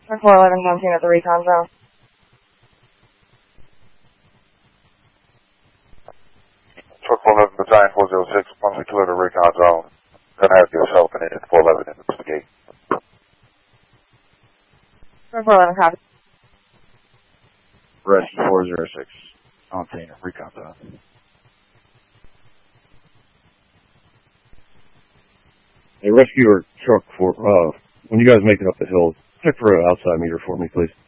411 counting at the recon zone. Truck 411, Battalion 406, once we clear the recon zone, gonna have yourself and then 411 investigate. Truck 411 copy. Rescue 406, on scene at recon zone. Hey, rescuer truck when you guys make it up the hill, check for an outside meter for me, please.